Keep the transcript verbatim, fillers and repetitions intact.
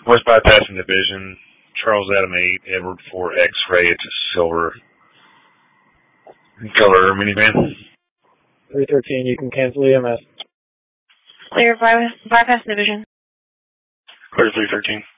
West bypassing division. Charles Adam eight, Edward four X-ray. It's a silver color minivan. three thirteen, you can cancel E M S. Clear by, bypass division. Clear three thirteen.